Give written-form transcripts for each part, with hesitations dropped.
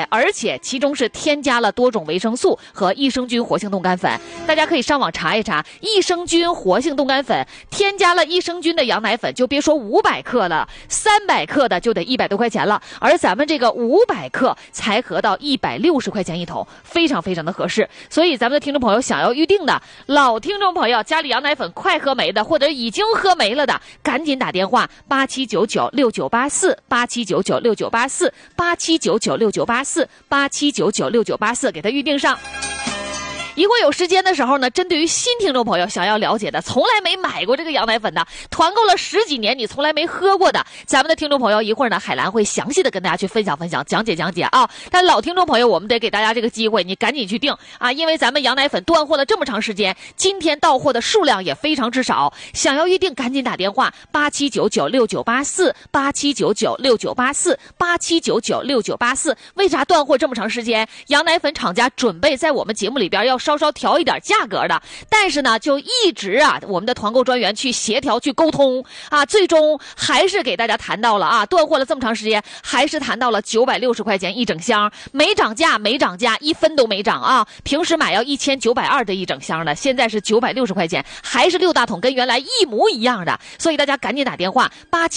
而且其中是添加了多种维生素和益生菌活性冻干粉。大家可以上网查一查，益生菌活性冻干粉添加了益生菌的羊奶粉，就别说500克了，300克的就得100多块钱了，而咱们这个500克才合到160块钱一桶，非常非常的合适。所以咱们的听众朋友想要预定的老听众朋友，家里羊奶粉快喝没的，或者已经喝没了的，赶紧打电话87996984，87996984，87996984，87996984，给他预定上。一会儿有时间的时候呢，针对于新听众朋友想要了解的，从来没买过这个羊奶粉的，团购了10几年你从来没喝过的，咱们的听众朋友一会儿呢，海兰会详细的跟大家去分享讲解啊。但老听众朋友，我们得给大家这个机会，你赶紧去订啊，因为咱们羊奶粉断货了这么长时间，今天到货的数量也非常之少，想要预定赶紧打电话87996984，87996984，87996984。为啥断货这么长时间？羊奶粉厂家准备在我们节目里边要稍稍调一点价格的，但是呢，就一直我们的团购专员去协调去沟通最终还是给大家谈到了断货了这么长时间，还是谈到了960块钱一整箱，没涨价，1分都没涨平时买要1920的一整箱的，现在是960块钱，还是6大桶，跟原来一模一样的，所以大家赶紧打电话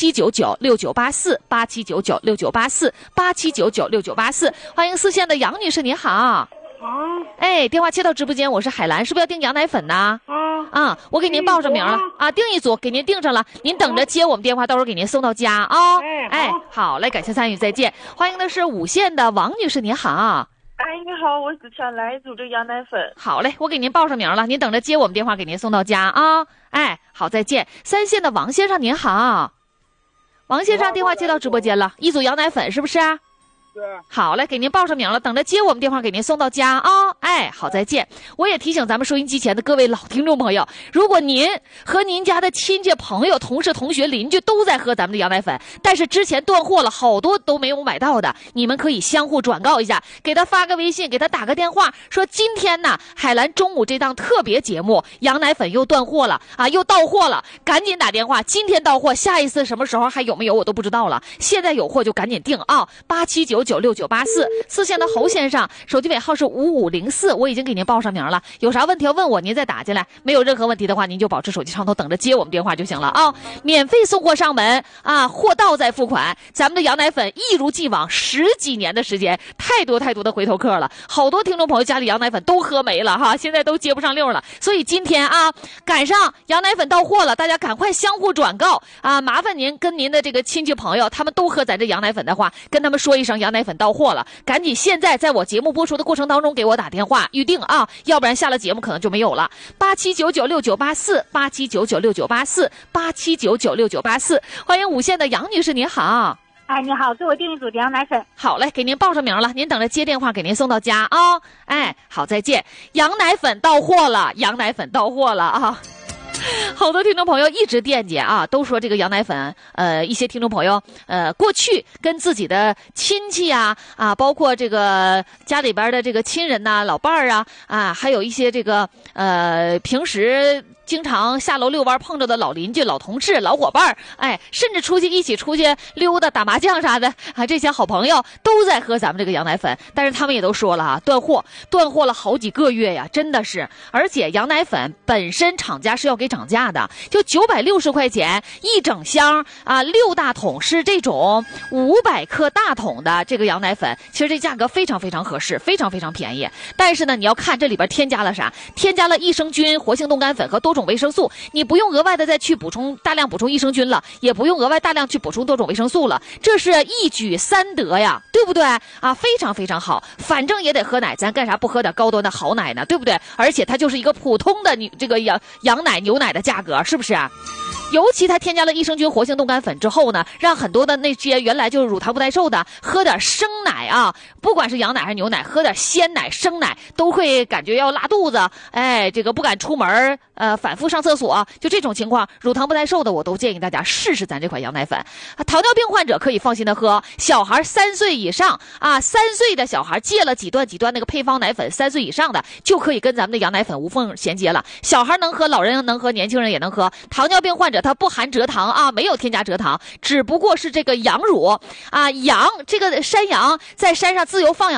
87996984，87996984，87996984，欢迎4线的杨女士，你好。电话接到直播间，我是海兰，是不是要订羊奶粉呢？我给您报上名了订一组，给您订上了，您等着接我们电话，到时候给您送到家好嘞，感谢参与，再见。欢迎的是5线的王女士，你好。 你好，我只想来一组这个羊奶粉。 好嘞，我给您报上名了，您等着接我们电话，给您送到家好，再见。3线的王先生您好。王先生电话接到直播间了，一组羊奶粉是不是？好嘞，给您报上名了，等着接我们电话，给您送到家好，再见。我也提醒咱们收音机前的各位老听众朋友，如果您和您家的亲戚朋友、同事、同学、邻居都在喝咱们的羊奶粉，但是之前断货了，好多都没有买到的，你们可以相互转告一下，给他发个微信，给他打个电话，说今天呢，海兰中午这档特别节目羊奶粉又断货了又到货了，赶紧打电话，今天到货，下一次什么时候还有没有我都不知道了，现在有货就赶紧订87996984，4线的侯先生手机尾号是5504，我已经给您报上名了，有啥问题要问我您再打进来，没有任何问题的话您就保持手机畅通，等着接我们电话就行了免费送货上门货到再付款。咱们的羊奶粉一如既往10几年的时间，太多的回头客了，好多听众朋友家里羊奶粉都喝没了现在都接不上溜了，所以今天赶上羊奶粉到货了，大家赶快相互转告麻烦您跟您的这个亲戚朋友他们都喝咱这羊奶粉的话，跟他们说一声羊奶粉到货了，赶紧现在在我节目播出的过程当中给我打电话预定要不然下了节目可能就没有了。87996984，87996984，87996984，欢迎5线的杨女士，你好。 你好，给我订一组羊奶粉。 好嘞，给您报上名了，您等着接电话，给您送到家好，再见。羊奶粉到货了，羊奶粉到货了好多听众朋友一直惦记都说这个羊奶粉，一些听众朋友，过去跟自己的亲戚包括这个家里边的这个亲人老伴儿还有一些这个平时经常下楼遛弯碰着的老邻居、老同事、老伙伴甚至一起出去溜达、打麻将啥的这些好朋友都在喝咱们这个羊奶粉，但是他们也都说了断货了好几个月呀，真的是。而且羊奶粉本身厂家是要给涨价的，就960块钱一整箱6大桶是这种500克大桶的这个羊奶粉，其实这价格非常非常合适，非常非常便宜。但是呢，你要看这里边添加了啥，添加了益生菌活性冻干粉和多种维生素，你不用额外的再去大量补充益生菌了，也不用额外大量去补充多种维生素了，这是一举3得呀，对不对非常非常好，反正也得喝奶，咱干啥不喝点高端的好奶呢，对不对？而且它就是一个普通的这个羊奶牛奶的价格，是不是尤其它添加了益生菌活性冻干粉之后呢，让很多的那些原来就是乳糖不耐受的喝点生奶不管是羊奶还是牛奶，喝点鲜奶生奶都会感觉要拉肚子，这个不敢出门反复上厕所，就这种情况，乳糖不耐受的我都建议大家试试咱这款羊奶粉。糖尿病患者可以放心的喝，小孩3岁以上3岁的小孩戒了几段那个配方奶粉，3岁以上的就可以跟咱们的羊奶粉无缝衔接了。小孩能喝，老人能喝，年轻人也能喝。糖尿病患者它不含蔗糖没有添加蔗糖，只不过是这个羊乳羊这个山羊在山上自由放养